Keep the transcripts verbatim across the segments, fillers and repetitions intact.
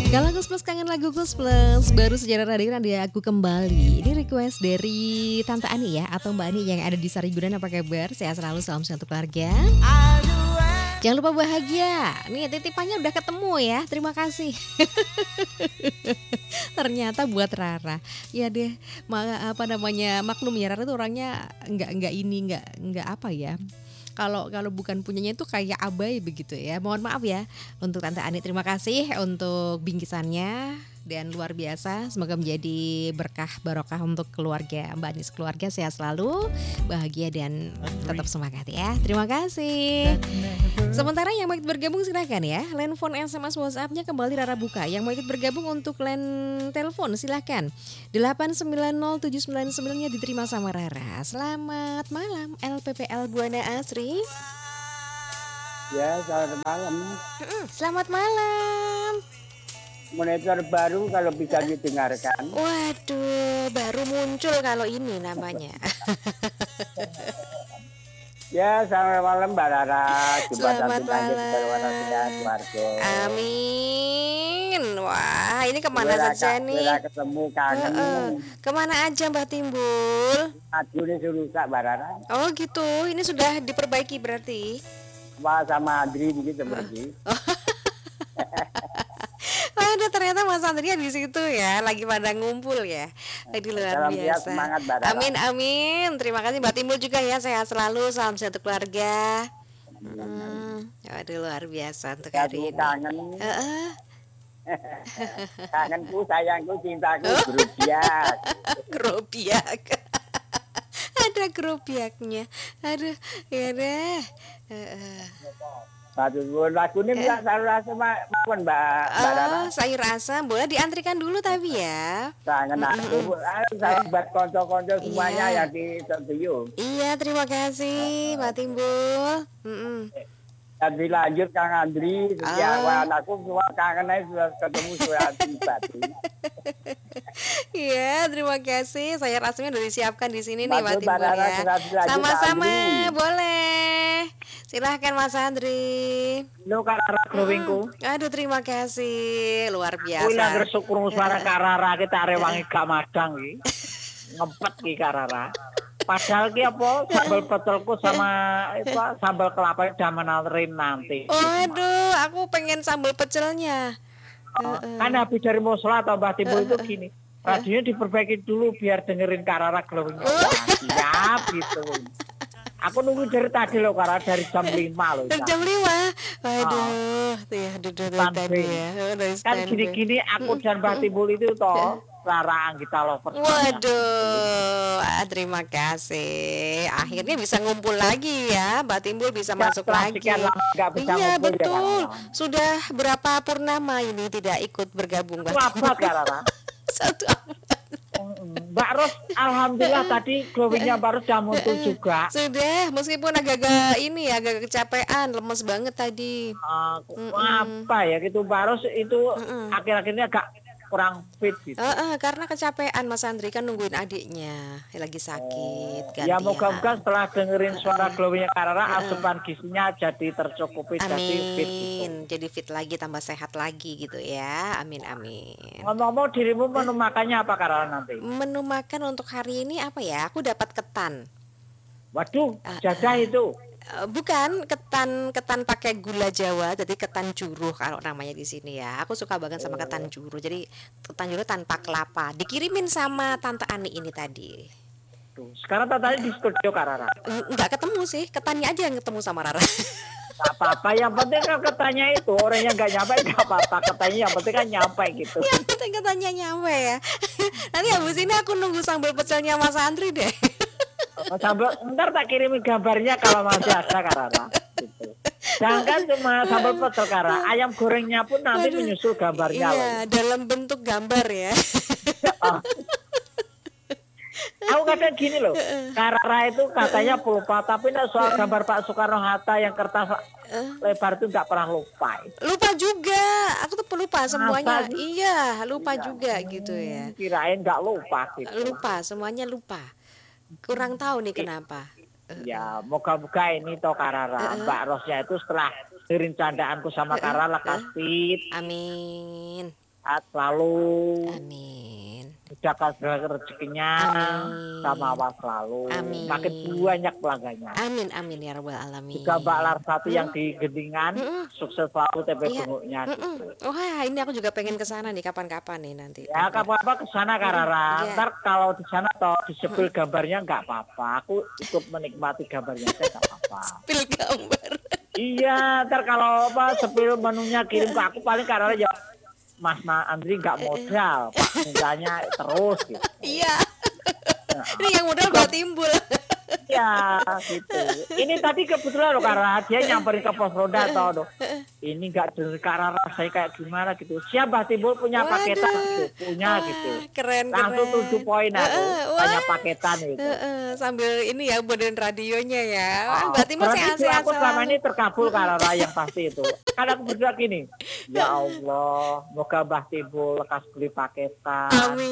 Kalau Gus Plus kangen lagu Gus Plus, baru sejarah hadir ada aku kembali. Ini request dari Tante Ani ya, atau Mbak Ani yang ada di Sarigunan. Apa kabar? Sehat selalu, salam satu keluarga. Jangan lupa bahagia. Nih titipannya udah ketemu ya. Terima kasih. Ternyata buat Rara. Ya deh, ma- apa namanya? Maklum ya, Rara tuh orangnya nggak nggak ini nggak nggak apa ya. Kalau kalau bukan punyanya itu kayak abai begitu ya. Mohon maaf ya untuk Tante Ani. Terima kasih untuk bingkisannya dan luar biasa. Semoga menjadi berkah barokah untuk keluarga Mbak Ani, keluarga sehat selalu, bahagia dan tetap semangat ya. Terima kasih. Sementara yang mau ikut bergabung silakan ya. Line phone, S M S, WhatsApp-nya kembali Rara buka. Yang mau ikut bergabung untuk line telepon silakan. delapan sembilan nol tujuh sembilan sembilan-nya diterima sama Rara. Selamat malam L P P L Buana Asri. Ya, selamat malam. Selamat malam. Monitor baru kalau bisa didengarkan. Waduh, baru muncul kalau ini namanya. Ya, selamat malam Mbak Rara. Selamat malam. Keluarga. Amin. Wah, ini kemana Wira, saja Kak, nih? Wira ketemu kangen. Uh, uh. Kemana aja Mbak Timbul? Aduh, ini rusak Mbak Rara. Oh gitu, ini sudah diperbaiki berarti? Wah, sama Andri begitu pergi. Waduh, ternyata Mas Andria di situ ya, lagi pada ngumpul ya. Lagi luar Salam biasa. semangat, Mbak Rara. Amin amin. Terima kasih Mbak Timbul juga ya, sehat selalu, salam satu keluarga. Hmm, waduh luar biasa untuk hari ini. Kangen. Uh-uh. Kangenku, sayangku, cintaku, gerubiak. Gerubiak. Ada gerubiaknya. Aduh, ya deh. Uh-uh. Aduh, lagu ini enggak saya rasa maupun Mbak Mbak Rara. Oh, sayur asam boleh diantrikan dulu tapi ya. Kangen aku, sahabat konco-konco semuanya Iya. yang di studio. Iya, terima kasih Mbak Timbul. Mm-mm. Dan dilanjut Kang Andri, ya Ah. anakku semua kangen aja sudah ketemu surat batu. Iya, terima kasih. Sayur asamnya udah disiapkan di sini nih Mbak Mbak Timbul Rara, ya. surat dilanjut Sama-sama, Andri. boleh. Silahkan Mas Andri. Lo Karara glowingku. Aduh, terima kasih. Luar Kuwi lek biasa. syukur suara Karara kita rewangi gak madang iki. Ngempet ki Karara. Padahal ki apa sambal petelku sama itu sambal kelapa udah menawarin nanti. Waduh, aku pengen sambal pecelnya. Kan habis dari musyola atau Mbah Timbul itu gini. Radionya diperbaiki dulu biar dengerin Karara glowing. Wah, siap gitu. Aku nunggu dari tadi loh Karara dari jam lima loh. Dari jam lima. Waduh, tuh ya duduk dari tadi ya. Oh, dari Kan standby. gini-gini aku dan Mbah Timbul itu toh Rara Anggita Lovers. Waduh, ah, terima kasih. Akhirnya bisa ngumpul lagi ya, Mbak Timbul bisa Ya, masuk setelah lagi. sekian lama nggak bisa Iya ngumpul ya, betul. Karara. Sudah berapa purnama ini tidak ikut bergabung, Mbak Wabah Timbul? Karara. Satu. Mbak Ros, alhamdulillah tadi glowingnya Mbak Ros sudah muncul juga. Sudah, meskipun agak-agak ini ya, agak kecapean, lemes banget tadi. Uh, apa ya gitu Mbak Ros itu akhir-akhir ini agak kurang fit gitu. Eh, eh, karena kecapean Mas Andri kan nungguin adiknya yang lagi sakit. Ya gantian. moga-moga setelah dengerin suara glowingnya Karara asupan gizinya jadi tercukupi jadi fit gitu. Amin, jadi fit lagi, tambah sehat lagi gitu ya. Amin amin. Ngomong-ngomong dirimu menu makannya apa Karara nanti? Menu makan untuk hari ini apa ya? Aku dapat ketan. Waduh, jadah itu. Eh, bukan ketan ketan pakai gula Jawa, jadi ketan juruh kalau namanya di sini ya. Aku suka banget sama ketan juruh. Jadi ketan juruh tanpa kelapa. Dikirimin sama Tante Ani ini tadi. Tuh, sekarang tadi di studio Karara. Eng- Enggak ketemu sih, ketannya aja yang ketemu sama Rara. Gak apa-apa, yang penting kan ketanya itu orangnya nggak nyampe gak apa-apa, ketanya yang penting kan nyampe gitu. Yang penting ketannya nyampe ya. Nanti habis ini aku nunggu sambal pecelnya Mas Andri deh. Sambal, ntar tak kirimin gambarnya kalau masih ada Karara. Gitu. Jangan cuma sambal pecel Karara, ayam gorengnya pun nanti Waduh. menyusul gambarnya Iya, loh. dalam bentuk gambar ya. Ah. Aku kadang gini loh, Karara itu katanya pelupa, tapi nah soal gambar Pak Soekarno Hatta yang kertas lebar itu nggak pernah lupa. Lupa juga, aku tuh pelupa semuanya. Masa sih? Iya, lupa juga gitu ya. Kirain nggak lupa gitu. Lupa, semuanya lupa. Kurang tahu nih kenapa. Ya, moga-moga ini toh Karara, Mbak Rosnya itu setelah dengerin candaanku sama Karara lekas fit. Amin. sehat selalu. Amin. Mudahkan segala rezekinya. Amin. Sama awas selalu. Amin. Makin banyak pelanggannya. Amin amin ya rabbal alamin. Juga Mbak Larsati yang di Gendingan, sukses selalu T P Iya. Benguknya. Mm-mm. Wah ini aku juga pengen ke sana nih kapan-kapan nih nanti. Ya kapan-kapan ke sana Kak Rara. Iya. Ntar kalau di sana atau disepil gambarnya nggak apa-apa. Aku ikut menikmati gambarnya saya nggak apa-apa. Pil gambar. Iya, ntar kalau apa sepil menunya kirim ke aku paling Kak Rara ya Mas Ma Andri nggak modal, Pak mintanya terus gitu. Iya. Ini yang modal buat timbul. Ya gitu. Ini tadi kebetulan loh karena dia nyamperin ke pos roda atau aduh, ini nggak dari Kak Rara saya kayak gimana gitu. Siap Mbah Timbul punya Waduh. paketan gitu, punya Wah, gitu. Keren Langsung keren. tujuh poin aku, Eh, eh, tanya wah. paketan gitu. Eh, eh, sambil ini ya benerin radionya ya. Wah, Oh, berarti masih berarti sehat-sehat aku selama selalu. ini terkabul Kak Rara yang pasti itu. Karena aku berdoa gini, ya Allah, moga Mbah Timbul lekas beli paketan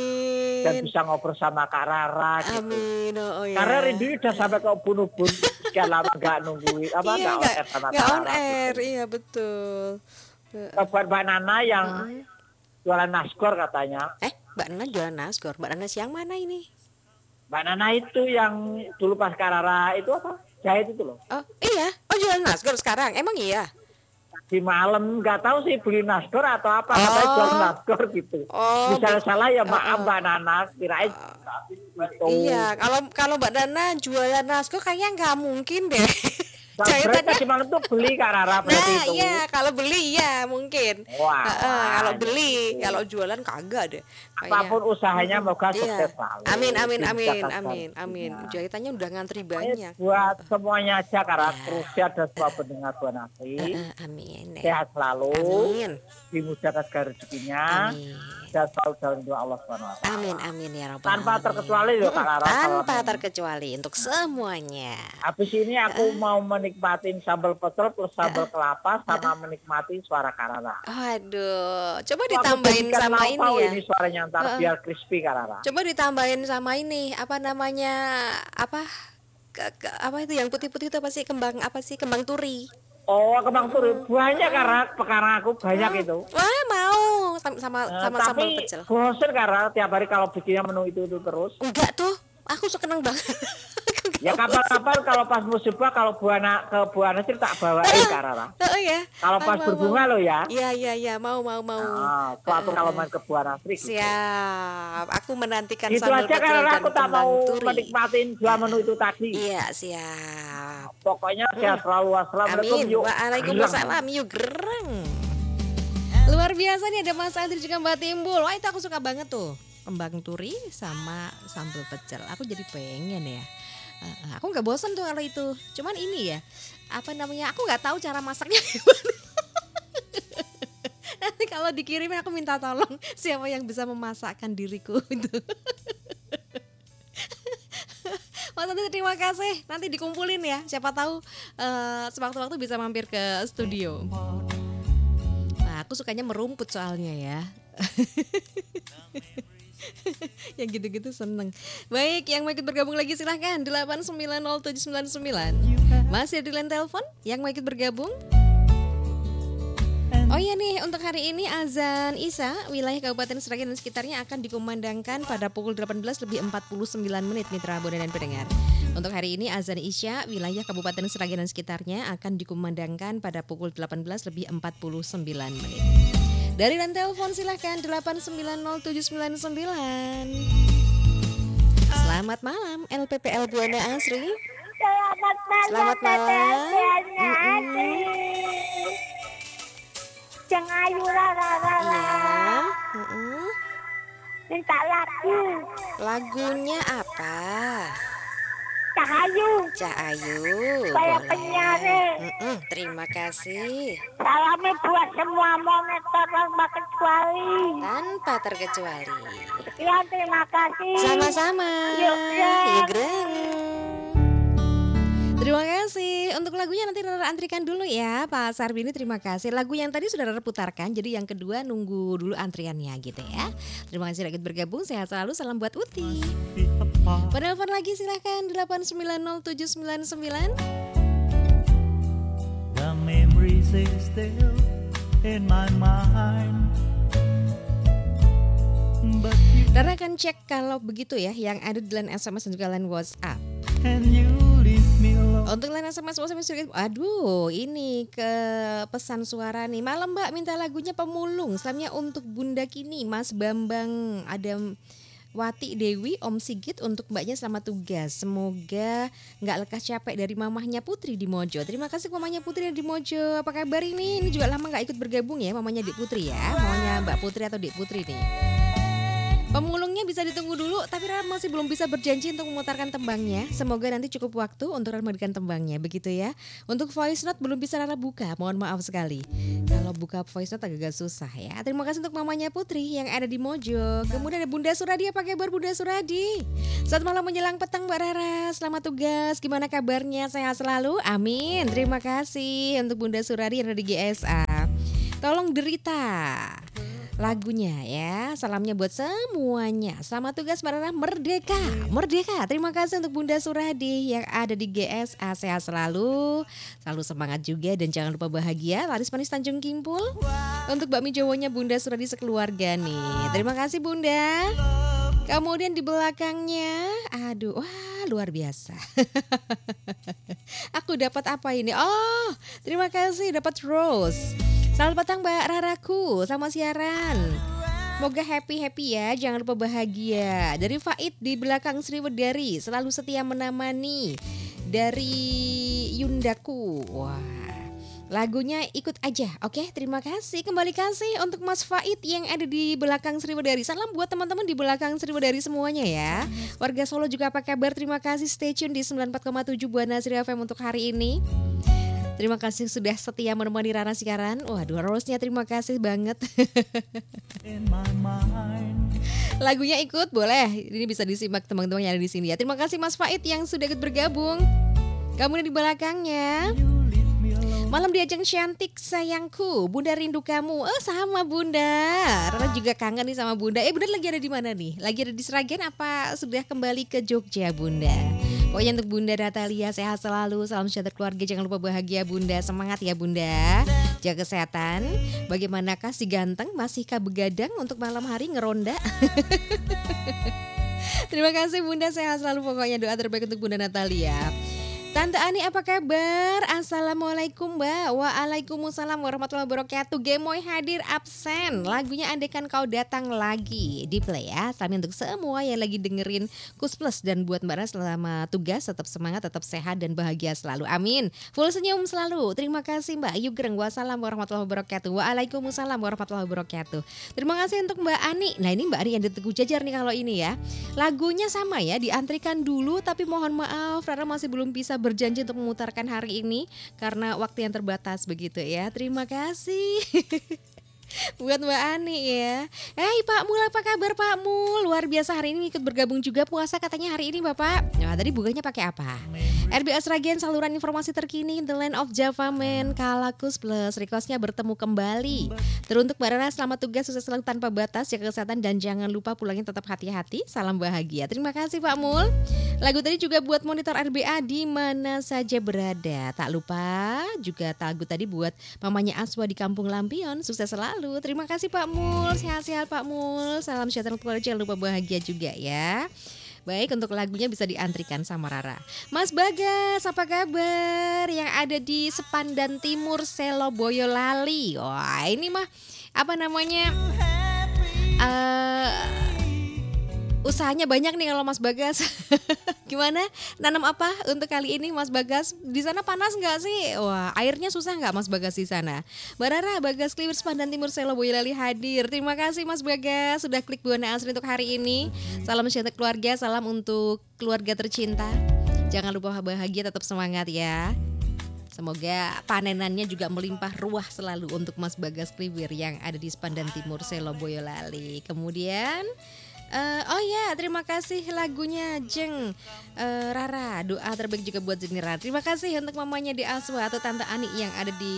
dan Amin. bisa ngobrol sama Kak Rara gitu. Amin. Oh, oh, ya. Karena rindunya udah sampai ke ubun-ubun, sekian lama nggak nungguin, apa Iya, nggak on nggak air sama nggak Kak on Rara air, gitu. iya betul. Nah, buat Mbak Nana yang jualan nasgor katanya, Eh, Mbak Nana jualan nasgor. Mbak Nana siang mana ini? Mbak Nana itu yang dulu pas Kak Rara itu apa? Jahit itu loh. Oh, iya. Oh, jualan nasgor sekarang. Emang iya? Di malam nggak tahu sih beli nasgor atau apa, Oh. katanya jual nasgor gitu. Oh, Misalnya salah ya oh, maaf oh. Mbak Nana, kirain gitu. Iya, kalau kalau Mbak Nana jualan nasgor kayaknya nggak mungkin deh. Nah, berarti Jahitannya. tadi malam tuh beli Kak Rara berarti Nah, itu. iya, kalau beli iya mungkin. Wah, Heeh, kalau gitu. beli, kalau jualan kagak deh. Kayaknya. Apapun usahanya moga Iya. sukses selalu. Amin amin amin Dimudahkan amin amin. rezekinya. Jahitannya udah ngantri Eh, banyak. buat semuanya aja karena Iya. Rusia dan semua pendengar Tuan Asri Heeh, amin. sehat selalu, Amin. dimudahkan segala rezekinya Amin. dan selalu dalam doa Allah Subhanahu wa taala. Amin amin ya rabbal Tanpa alamin. terkecuali loh Kak Rara. Tanpa kalau- terkecuali untuk semuanya. Habis ini aku mau menikmatin sambal pecel plus sambal kelapa sama menikmati suara Kak Rara. Waduh, coba Aku ditambahin jadikan sama lauk ini pauk ya. Ini suaranya ntar Heeh. biar crispy Kak Rara. Coba ditambahin sama ini, apa namanya? Apa ke- ke- apa itu yang putih-putih itu apa sih? Kembang apa sih? Kembang turi. Oh, kembang turi banyak karena pekarang aku banyak itu. Wah, mau sama sama, Eh, sama sambal tapi pecel. bosen karena tiap hari kalau bikinnya menu itu itu terus. Enggak tuh, aku seneng banget. Ya kapan-kapan kalau pas musibah kalau buana ke buana sih tak bawain Kak Rara. Oh ya. Kalau pas Mau, mau, berbunga mau. lo ya. Iya iya iya, mau mau mau. Nah, suatu kalau main ke buana Asri. Gitu. Siap. Aku menantikan Itu sambal aja pecel karena dan aku tak kembang mau turi. menikmatin dua menu itu tadi. Iya, siap. Pokoknya sehat selalu. Assalamualaikum. Amin. Yuk. Waalaikumsalam. Yuk gereng. Luar biasa nih ada Mas Andri juga Mbak Timbul. Wah itu aku suka banget tuh. Kembang turi sama sambal pecel. Aku jadi pengen ya. Eh, aku nggak bosan tuh kalau itu. Cuman ini ya. Apa namanya? Aku nggak tahu cara masaknya gimana. Nanti kalau dikirimin aku minta tolong siapa yang bisa memasakkan diriku itu. Mas Andri terima kasih. Nanti dikumpulin ya. Siapa tahu eh, sewaktu-waktu bisa mampir ke studio. Nah, aku sukanya merumput soalnya ya. Yang gitu-gitu seneng. Baik, yang mau ikut bergabung lagi silahkan delapan sembilan nol tujuh sembilan sembilan. Masih di line telepon yang mau ikut bergabung. Oh iya nih, untuk hari ini azan Isya wilayah Kabupaten Sragen dan sekitarnya akan dikumandangkan pada pukul delapan belas lebih empat puluh sembilan menit mitra Buana dan pendengar. Untuk hari ini azan Isya wilayah Kabupaten Sragen dan sekitarnya akan dikumandangkan pada pukul delapan belas lebih empat puluh sembilan menit. Dari line telepon silahkan delapan sembilan nol tujuh sembilan sembilan. Selamat malam L P P L Buana Asri. Selamat malam. Selamat malam. Asri. Jeng ayu rara rara. Iya. Mm-mm. Minta lagu. Lagunya apa? Cahayu. Cak Ayu. Saya boleh. penyiar. Mm-mm, terima kasih. Salamnya buat semua monitor tanpa kecuali. Tanpa terkecuali. Ya terima kasih. Sama-sama. Yuk, Greng. Yuk, Greng. Terima kasih. Untuk lagunya nanti Rara antrikan dulu ya Pak Sarbini, terima kasih. Lagu yang tadi sudah Rara putarkan, jadi yang kedua nunggu dulu antriannya gitu ya. Terima kasih sudah ikut bergabung, sehat selalu, salam buat Uti. Penelpon lagi silahkan delapan sembilan nol tujuh sembilan sembilan. The memories is still in my mind. Rara akan cek kalau begitu ya, yang ada di line S M S dan juga line WhatsApp. Untuk line S M S WhatsApp, aduh ini ke pesan suara nih. Malam Mbak, minta lagunya Pemulung. Salamnya untuk Bunda Kini, Mas Bambang, ada Wati Dewi, Om Sigit, untuk mbaknya selamat tugas. Semoga nggak lekas capek dari mamahnya Putri di Mojo. Terima kasih mamahnya Putri yang di Mojo. Apa kabar ini? Ini juga lama nggak ikut bergabung ya mamanya Dik Putri ya. Mamanya Mbak Putri atau Dik Putri nih. Pemulungnya bisa ditunggu dulu, tapi Rara masih belum bisa berjanji untuk memutarkan tembangnya. Semoga nanti cukup waktu untuk Rara memberikan tembangnya, begitu ya. Untuk voice note belum bisa Rara buka, mohon maaf sekali. Kalau buka voice note agak susah ya. Terima kasih untuk mamanya Putri yang ada di Mojo. Kemudian ada Bunda Suradi, apa kabar Bunda Suradi? Saat malam menjelang petang Mbak Rara, selamat tugas. Gimana kabarnya? Sehat selalu? Amin. Terima kasih untuk Bunda Suradi yang ada di G S A. Tolong derita lagunya ya. Salamnya buat semuanya. Selamat tugas Mbak Rara, merdeka. Merdeka. Terima kasih untuk Bunda Suradi yang ada di G S A. Sehat selalu. Selalu semangat juga dan jangan lupa bahagia. Laris manis Tanjung Kimpul. Untuk bakmi Jawanya Bunda Suradi sekeluarga nih. Terima kasih Bunda. Kemudian di belakangnya, aduh, wah luar biasa. Aku dapat apa ini? Oh, terima kasih dapat rose. Selamat petang Mbak Raraku, selamat siaran. Semoga happy-happy ya, jangan lupa bahagia. Dari Faid di belakang Sriwedari, selalu setia menemani. Dari Yundaku, wah lagunya ikut aja, oke terima kasih. Kembali kasih untuk Mas Faid yang ada di belakang Sriwedari. Salam buat teman-teman di belakang Sriwedari semuanya ya. Warga Solo juga apa kabar, terima kasih stay tune di sembilan puluh empat koma tujuh Buana Sri F M untuk hari ini. Terima kasih sudah setia menemani Rara siaran. Waduh, rose-nya terima kasih banget. Lagunya ikut boleh. Ini bisa disimak teman-teman yang ada di sini ya. Terima kasih Mas Faid yang sudah ikut bergabung. Kamu di belakangnya. Malam diajeng cantik sayangku, Bunda rindu kamu. Eh sama Bunda. Rara juga kangen nih sama Bunda. Eh Bunda lagi ada di mana nih? Lagi ada di Sragen apa sudah kembali ke Jogja Bunda? Pokoknya untuk Bunda Natalia sehat selalu. Salam sejahtera keluarga, jangan lupa bahagia Bunda. Semangat ya Bunda. Jaga kesehatan. Bagaimanakah si ganteng masihkah begadang untuk malam hari ngeronda? Terima kasih Bunda, sehat selalu. Pokoknya doa terbaik untuk Bunda Natalia. Tante Ani apa kabar? Assalamualaikum Mbak. Waalaikumsalam warahmatullahi wabarakatuh. Gemoy hadir absen. Lagunya Andaikan Kau Datang Lagi di play ya. Salam untuk semua yang lagi dengerin Kus Plus. Dan buat Mbak Ra selama tugas tetap semangat, tetap sehat dan bahagia selalu. Amin. Full senyum selalu. Terima kasih Mbak Ayu Gereng. Wassalamualaikum warahmatullahi wabarakatuh. Waalaikumsalam warahmatullahi wabarakatuh. Terima kasih untuk Mbak Ani. Nah ini Mbak Ani yang ditunggu jajar nih kalau ini ya. Lagunya sama ya, diantrikan dulu tapi mohon maaf Rara masih belum bisa berjanji untuk memutarkan hari ini karena waktu yang terbatas begitu ya. Terima kasih buat Mbak Ani ya. Eh Pak Mul apa kabar Pak Mul? Luar biasa hari ini ikut bergabung juga puasa katanya hari ini Bapak. Nah tadi bukanya pakai apa? R B S Sragen saluran informasi terkini The Land of Java Man Kalakus Plus. Requestnya bertemu kembali. Teruntuk Mbak Rara selamat tugas sukses selalu tanpa batas, jaga kesehatan dan jangan lupa pulangnya tetap hati-hati. Salam bahagia. Terima kasih Pak Mul. Lagu tadi juga buat monitor R B A di mana saja berada. Tak lupa juga lagu tadi buat mamanya Aswa di Kampung Lampion. Sukses selalu. Terima kasih Pak Mul, sehat-sehat Pak Mul. Salam sejahtera keluarga, jangan lupa bahagia juga ya. Baik, untuk lagunya bisa diantrikan sama Rara. Mas Bagas, apa kabar? Yang ada di Sepandan Timur, Selo Boyolali. Wah, ini mah apa namanya? Uh, usahanya banyak nih kalau Mas Bagas. Gimana? Nanam apa untuk kali ini Mas Bagas? Di sana panas nggak sih? Wah, airnya susah nggak Mas Bagas di sana? Mbak Rara, Bagas Kliwir Sepandan Timur Selo Boyolali hadir. Terima kasih Mas Bagas sudah klik Buana Asri untuk hari ini. Salam sejahtera keluarga, salam untuk keluarga tercinta. Jangan lupa bahagia, tetap semangat ya. Semoga panenannya juga melimpah ruah selalu untuk Mas Bagas Kliwir yang ada di Sepandan Timur Selo Boyolali. Kemudian Uh, oh ya, terima kasih lagunya Jeng uh, Rara. Doa terbaik juga buat Jeng Rara. Terima kasih untuk mamanya di Aswa atau Tante Ani yang ada di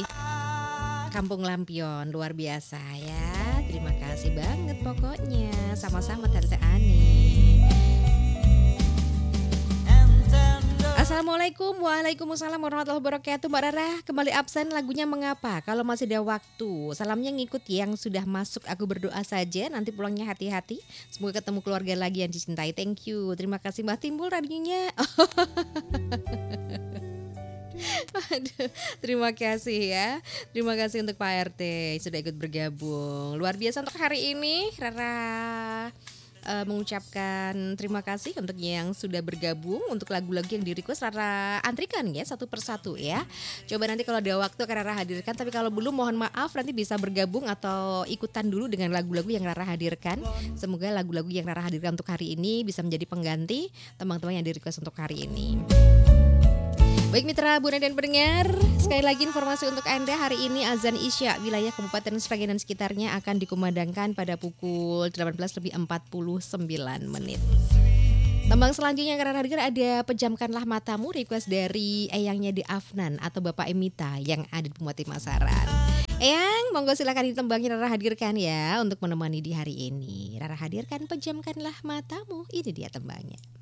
Kampung Lampion. Luar biasa ya. Terima kasih banget pokoknya. Sama-sama Tante Ani. Assalamualaikum, waalaikumsalam warahmatullahi wabarakatuh. Mbak Rara kembali absen, lagunya mengapa? Kalau masih ada waktu, salamnya ngikut yang sudah masuk. Aku berdoa saja, nanti pulangnya hati-hati. Semoga ketemu keluarga lagi yang dicintai. Thank you, terima kasih Mbak Timbul radionya. Aduh, terima kasih ya. Terima kasih untuk Pak R T sudah ikut bergabung. Luar biasa untuk hari ini. Rara uh, mengucapkan terima kasih untuk yang sudah bergabung. Untuk lagu-lagu yang di request Rara antrikan ya satu persatu ya. Coba nanti kalau ada waktu akan Rara hadirkan. Tapi kalau belum mohon maaf, nanti bisa bergabung atau ikutan dulu dengan lagu-lagu yang Rara hadirkan. Semoga lagu-lagu yang Rara hadirkan untuk hari ini bisa menjadi pengganti teman-teman yang di request untuk hari ini. Baik mitra Bunda dan pendengar, sekali lagi informasi untuk Anda hari ini azan Isya wilayah Kabupaten Sragen dan sekitarnya akan dikumandangkan pada pukul delapan belas lebih empat puluh sembilan menit. Tembang selanjutnya yang akan hadir ada Pejamkanlah Matamu, request dari Eyangnya di Afnan atau Bapak Emita yang ada di Pemati Masaran. Eyang, monggo silakan ditembangin Rara hadirkan ya untuk menemani di hari ini. Rara hadirkan Pejamkanlah Matamu, ini dia tembangnya.